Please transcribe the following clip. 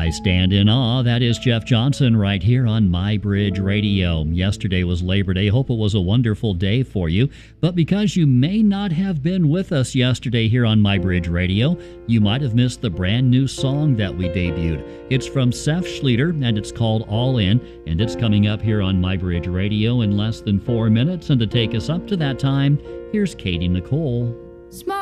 I stand in awe. That is Jeff Johnson right here on My Bridge Radio. Yesterday was Labor Day. Hope it was a wonderful day for you. But because you may not have been with us yesterday here on My Bridge Radio, you might have missed the brand new song that we debuted. It's from Seth Schleter, and it's called All In, and it's coming up here on My Bridge Radio in less than 4 minutes. And to take us up to that time, here's Katie Nicole.